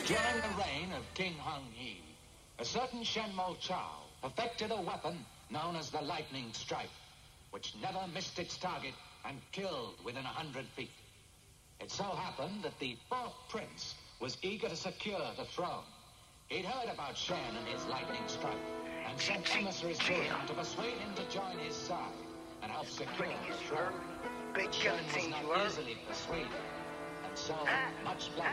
During the reign of King Hung He, a certain Shen Mo Chao perfected a weapon known as the Lightning Strike, which never missed its target and killed within 100 feet. It so happened that the fourth prince was eager to secure the throne. He'd heard about Shen and his lightning strike, and sent emissaries to him to persuade him to join his side and help secure the throne. Shen was not easily persuaded, and so much bloodshed